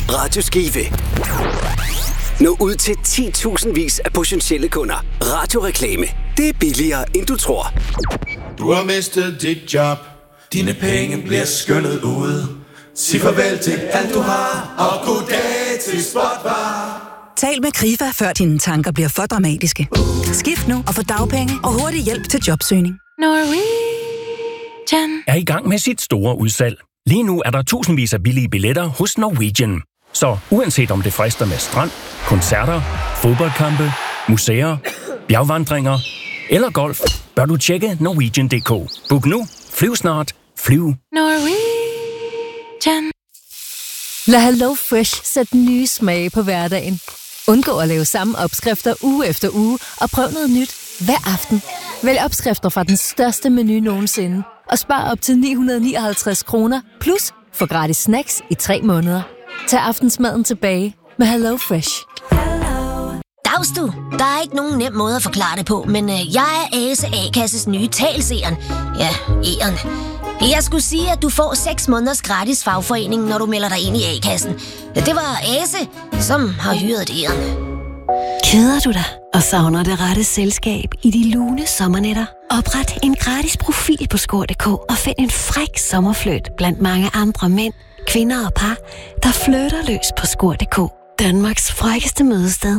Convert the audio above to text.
Radio Skive. Nå ud til 10.000 af potentielle kunder. Radioreklame. Det er billigere, end du tror. Du har mistet dit job. Dine penge bliver skyllet ud. Sig farvel til alt du har, og goddag til Spotbar. Tal med Krifa, før dine tanker bliver for dramatiske. Skift nu og få dagpenge og hurtig hjælp til jobsøgning. Norwegian er i gang med sit store udsalg. Lige nu er der tusindvis af billige billetter hos Norwegian. Så uanset om det frister med strand, koncerter, fodboldkampe, museer, bjergvandringer eller golf, bør du tjekke Norwegian.dk. Book nu, flyv snart, flyv Norwegian. Lad HelloFresh sætte nye smage på hverdagen. Undgå at lave samme opskrifter uge efter uge, og prøv noget nyt hver aften. Vælg opskrifter fra den største menu nogensinde, og spar op til 959 kroner, plus få gratis snacks i 3 måneder. Tag aftensmaden tilbage med HelloFresh. Dags du. Der er ikke nogen nem måde at forklare det på, men jeg er Ase A-kasses nye talseren. Ja, E'eren. Jeg skulle sige, at du får 6 måneders gratis fagforening, når du melder dig ind i A-kassen. Det var Ase, som har hyret E'eren. Keder du dig og savner det rette selskab i de lune sommernætter? Opret en gratis profil på Skor.dk og find en fræk sommerfløjt blandt mange andre mænd, kvinder og par, der flytter løs på Skor.dk. Danmarks frækkeste mødested.